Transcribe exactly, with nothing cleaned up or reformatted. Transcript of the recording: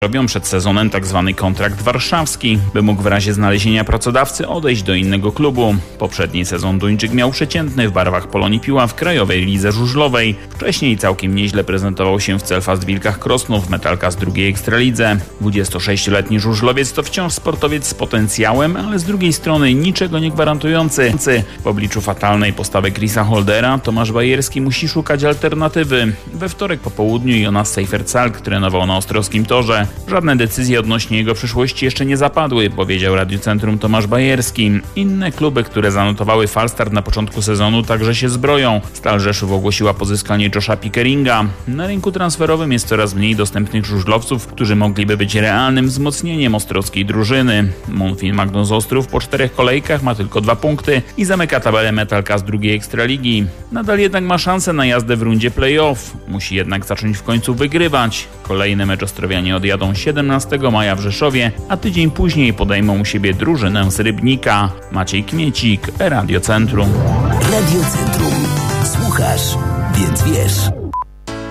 Robią przed sezonem tzw. kontrakt warszawski, by mógł w razie znalezienia pracodawcy odejść do innego klubu. Poprzedni sezon Duńczyk miał przeciętny w barwach Polonii Piła w krajowej lidze żużlowej. Wcześniej całkiem nieźle prezentował się w Celfast Wilkach Krosnów, Metalka z drugiej ekstralidze. dwudziestosześcioletni żużlowiec to wciąż sportowiec z potencjałem, ale z drugiej strony niczego nie gwarantujący. W obliczu fatalnej postawy Chrisa Holdera Tomasz Bajerski musi szukać alternatywy. We wtorek po południu Jonas Seifertzalk trenował na ostrowskim torze. Żadne decyzje odnośnie jego przyszłości jeszcze nie zapadły, powiedział Radiu Centrum Tomasz Bajerski. Inne kluby, które zanotowały falstart na początku sezonu, także się zbroją. Stal Rzeszów ogłosiła pozyskanie Josha Pickeringa. Na rynku transferowym jest coraz mniej dostępnych żużlowców, którzy mogliby być realnym wzmocnieniem ostrowskiej drużyny. Monfin Magnus Ostrów po czterech kolejkach ma tylko dwa punkty i zamyka tabelę Metalka z drugiej ekstraligi. Nadal jednak ma szansę na jazdę w rundzie play-off. Musi jednak zacząć w końcu wygrywać. Kolejny mecz ostrowianie odjadą siedemnastego maja w Rzeszowie, a tydzień później podejmą u siebie drużynę z Rybnika. Maciej Kmiecik, Radio Centrum. Radio Centrum. Słuchasz, więc wiesz.